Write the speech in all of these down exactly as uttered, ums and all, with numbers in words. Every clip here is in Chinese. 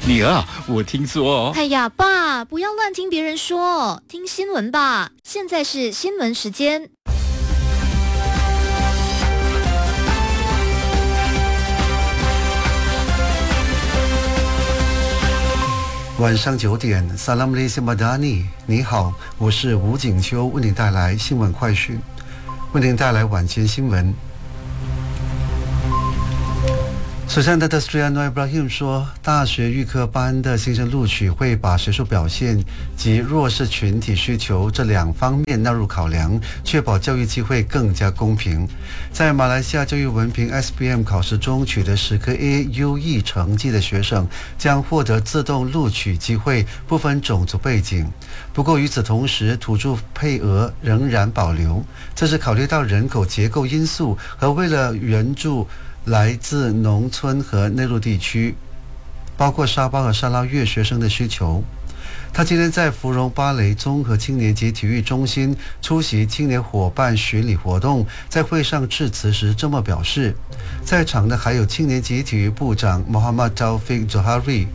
女儿，我听说哦。 哎呀，爸，不要乱听别人说，听新闻吧。现在是新闻时间。 晚上九点 Salam Malaysia Madani， 你好，我是吴景秋，为您带来新闻快讯，为您带来晚间新闻。首先 Datuk Seri Anwar Ibrahim 说，大学预科班的新生录取会把学术表现及弱势群体需求这两方面纳入考量，确保教育机会更加公平。在马来西亚教育文凭 S B M 考试中取得十科 A 优异成绩的学生将获得自动录取机会，不分种族背景。不过与此同时，土著配额仍然保留，这是考虑到人口结构因素和为了援助来自农村和内陆地区，包括沙巴和沙拉越学生的需求。他今天在芙蓉芭蕾综合青年级体育中心出席青年伙伴巡礼活动，在会上致辞时这么表示。在场的还有青年级体育部长 Muhammad Taufik Johari。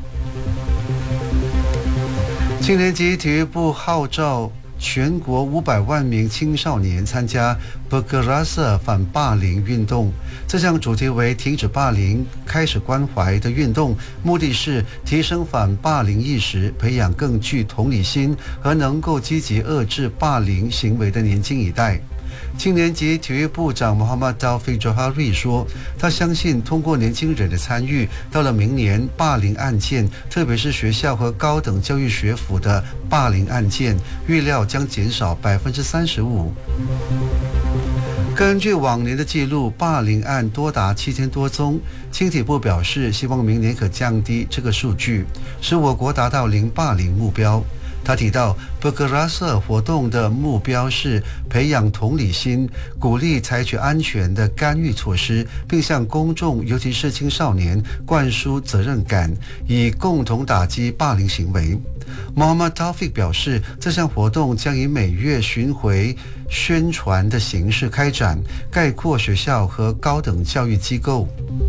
青年级体育部号召全国五百万名青少年参加 Bergerasa 反霸凌运动。这项主题为停止霸凌开始关怀的运动，目的是提升反霸凌意识，培养更具同理心和能够积极遏制霸凌行为的年轻一代。青年级体育部长 Muhammad Taufik Johari 说，他相信通过年轻人的参与，到了明年霸凌案件，特别是学校和高等教育学府的霸凌案件，预料将减少 百分之三十五。根据往年的记录，霸凌案多达七千多宗。青体部表示，希望明年可降低这个数据，使我国达到零霸凌目标。他提到 Bergerasa 活动的目标是培养同理心，鼓励采取安全的干预措施，并向公众，尤其是青少年灌输责任感，以共同打击霸凌行为。Muhammad Taufik 表示，这项活动将以每月巡回宣传的形式开展，概括学校和高等教育机构。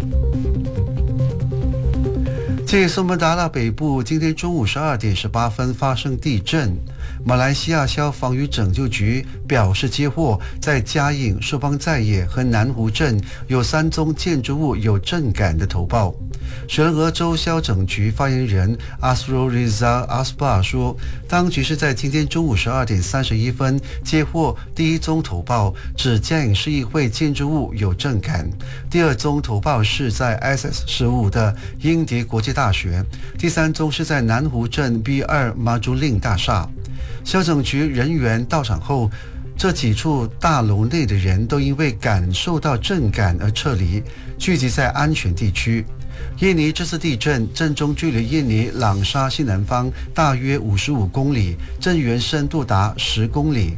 继苏门答腊北部今天中午十二点十八分发生地震，马来西亚消防与拯救局表示接获在嘉应、朔邦在野和南湖镇有三宗建筑物有震感的投报。雪兰莪州消整局发言人 Asrul Riza Asbar 说，当局是在今天中午十二点三十一分接获第一宗投报，指嘉应市议会建筑物有震感。第二宗投报是在 S S 十五的英迪国际大学，第三宗是在南湖镇 B 二 马竹令大厦。消整局人员到场后，这几处大楼内的人都因为感受到震感而撤离，聚集在安全地区。印尼这次地震，震中距离印尼朗沙西南方大约五十五公里，震源深度达十公里。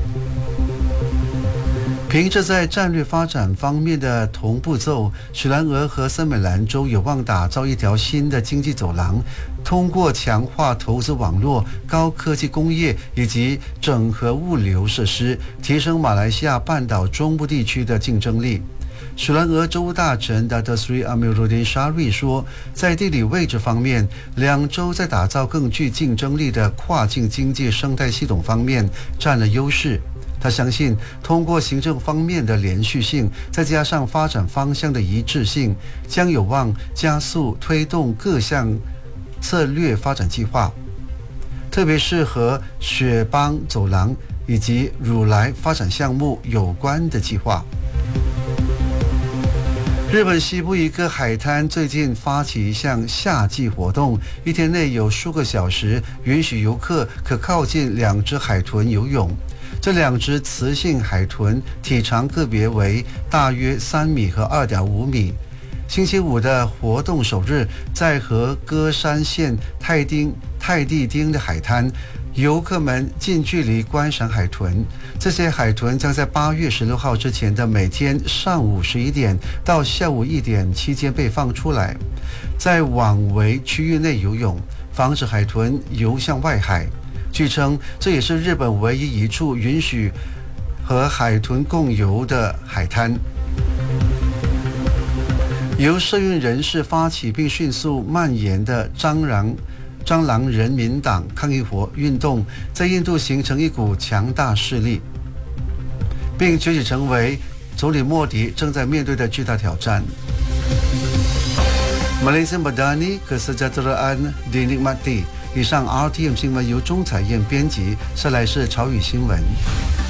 凭着在战略发展方面的同步奏，雪兰莪和森美兰州有望打造一条新的经济走廊，通过强化投资网络、高科技工业以及整合物流设施，提升马来西亚半岛中部地区的竞争力。雪兰莪州大臣 Datuk Seri Amiruddin Syari 说，在地理位置方面，两州在打造更具竞争力的跨境经济生态系统方面占了优势。他相信，通过行政方面的连续性，再加上发展方向的一致性，将有望加速推动各项策略发展计划，特别是和雪邦走廊以及汝来发展项目有关的计划。日本西部一个海滩最近发起一项夏季活动，一天内有数个小时允许游客可靠近两只海豚游泳。这两只雌性海豚体长个别为大约三米和二点五米。星期五的活动首日，在和歌山县泰丁泰地町的海滩，游客们近距离观赏海豚。这些海豚将在八月十六号之前的每天上午十一点到下午一点期间被放出来，在网围区域内游泳，防止海豚游向外海。据称，这也是日本唯一一处允许和海豚共游的海滩。 由社运人士发起并迅速蔓延的蟑螂蟑螂人民党抗议活运动，在印度形成一股强大势力，并崛起成为总理莫迪正在面对的巨大挑战。Malaysia Madani Kesejahteraan dinikmati。以上 R T M 新闻由钟彩燕编辑，下来是潮语新闻。